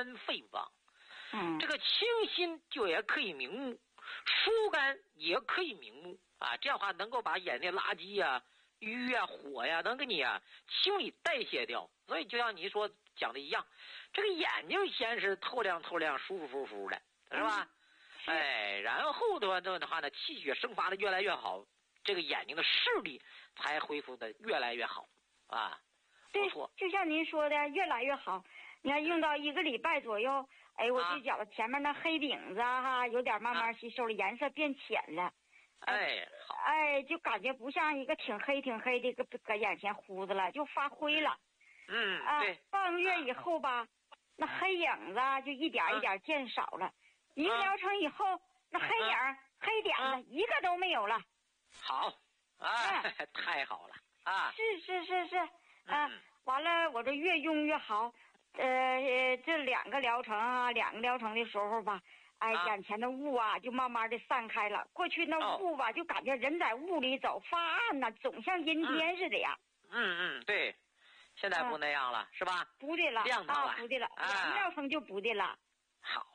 肝肺旺。这个清心就也可以明目，疏肝也可以明目啊。这样的话能够把眼内垃圾啊、瘀啊、火呀，能给你啊清理代谢掉。所以就像你说讲的一样，这个眼睛先是透亮透亮、舒舒服服的，是吧？然后的话呢，气血生发的越来越好，这个眼睛的视力才恢复的越来越好啊。 对，就像您说的，越来越好。你看用到1个礼拜左右，我就觉得前面那黑顶子有点慢慢吸收了，颜色变浅了。 好。 就感觉不像一个挺黑的搁眼前糊子了，就发灰了。 对。 半个月以后吧，那黑影子就一点一点见少了。1个疗程以后，那黑影、黑点子一个都没有了。 好，太好了啊！ 是，完了，我这越用越好。这2个疗程的时候吧，眼前的雾就慢慢的散开了。过去那雾吧，就感觉人在雾里走，发暗呐，总像阴天似的呀。 对，现在不那样了，是吧？ 不的了， 亮堂了， 不的了，2个疗程就不的了。 好，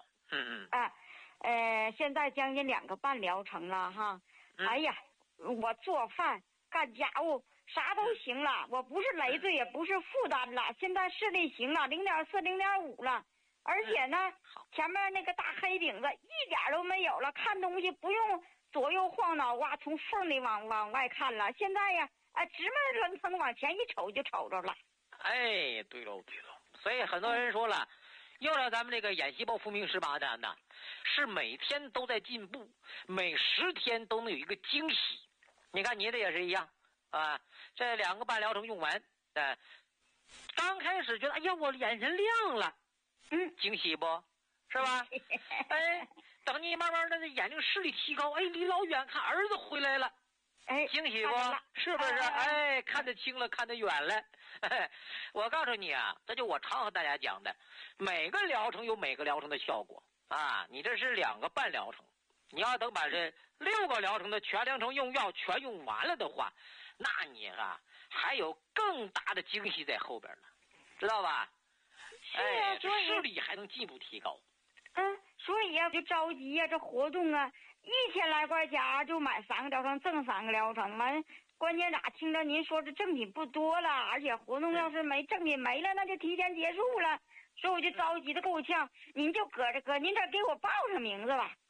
现在将近2个半疗程了哈。哎呀，我做饭干家务啥都行了，我不是累赘也不是负担了，现在视力行了，0.4、0.5了，而且呢，前面那个大黑顶子一点都没有了，看东西不用左右晃脑从缝里往外看了，现在呀，直门楞腾往前一瞅就瞅着了。 对喽，所以很多人说了，用了咱们这个眼细胞复明18单呢，是每天都在进步，每10天都能有一个惊喜。你看你的也是一样啊，这2个半疗程用完，刚开始觉得哎呀我眼神亮了，惊喜不是吧？等你慢慢的眼睛视力提高，离老远看儿子回来了，惊喜不？是不是？看得清了，看得远了。我告诉你啊，这就我常和大家讲的，每个疗程有每个疗程的效果啊。你这是2个半疗程，你要等把这6个疗程的全疗程用药全用完了的话，那你还有更大的惊喜在后边呢，知道吧？这视力还能进一步提高。 所以就着急这活动1000来块钱就买3个疗程，赠3个疗程。完，关键听着您说这赠品不多了，而且活动要是赠品没了，那就提前结束了。所以我就着急的够呛，您就搁您这给我报上名字吧。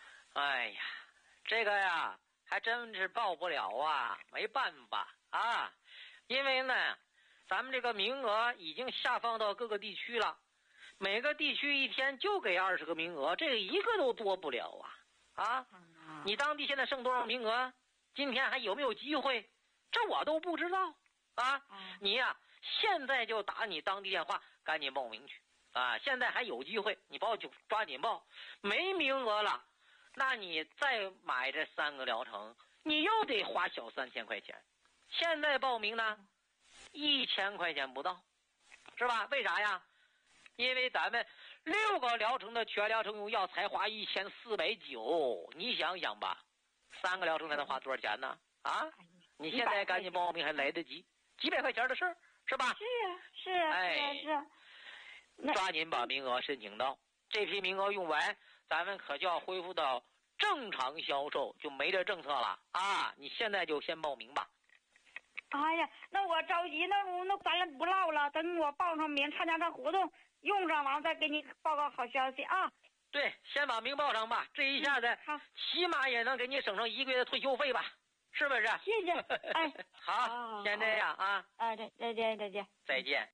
这个呀还真是报不了啊，没办法啊，因为呢咱们这个名额已经下放到各个地区了，每个地区一天就给20个名额，这个一个都多不了啊。你当地现在剩多少名额？今天还有没有机会？这我都不知道啊。你呀现在就打你当地电话，赶紧报名去啊！现在还有机会，你报就抓紧报，没名额了，那你再买这3个疗程，你又得花小3000块钱。现在报名呢，1000块钱不到，是吧？为啥呀？因为咱们6个疗程的全疗程用药才花1490，你想想吧，3个疗程才能花多少钱呢？你现在赶紧报名还来得及，几百块钱的事儿，是吧？ 是啊。 抓紧把名额申请到，这批名额用完，咱们可就要恢复到正常销售，就没这政策了啊！你现在就先报名吧。 那我着急，那咱俩不唠了，等我报上名，参加这活动用上完再给你报告好消息啊。 对，先把名报上吧，这一下子起码也能给你省上1个月的退休费吧，是不是？ 谢谢。 好，先这样啊。 再见。 再见。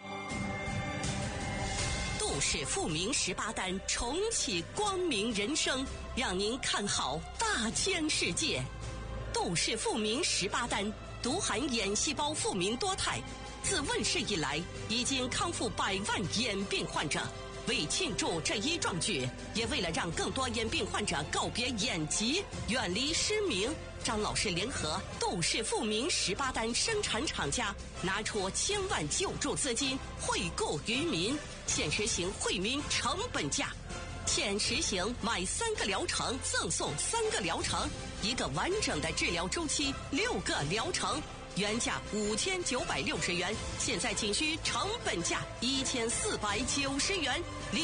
杜氏复明18单，重启光明人生，让您看好大千世界。杜氏复明18单独含眼细胞复明多肽，自问世以来已经康复100万眼病患者。为庆祝这一壮举，也为了让更多眼病患者告别眼疾，远离失明，张老师联合杜氏复明18单生产厂家，拿出千万救助资金惠顾于民，现实行惠民成本价。现实行买3个疗程赠送3个疗程，1个完整的治疗周期，6个疗程，原价5960元，现在仅需成本价1490元。